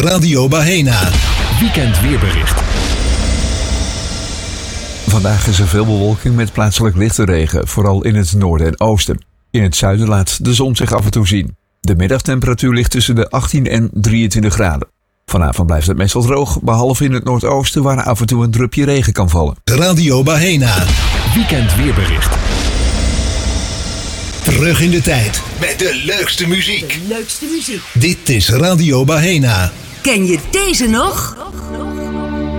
Radio Bahena. Weekend weerbericht. Vandaag is er veel bewolking met plaatselijk lichte regen, vooral in het noorden en oosten. In het zuiden laat de zon zich af en toe zien. De middagtemperatuur ligt tussen de 18 en 23 graden. Vanavond blijft het meestal droog, behalve in het noordoosten waar af en toe een drupje regen kan vallen. Radio Bahena. Weekend weerbericht. Terug in de tijd met de leukste muziek. De leukste muziek. Dit is Radio Bahena. Ken je deze nog?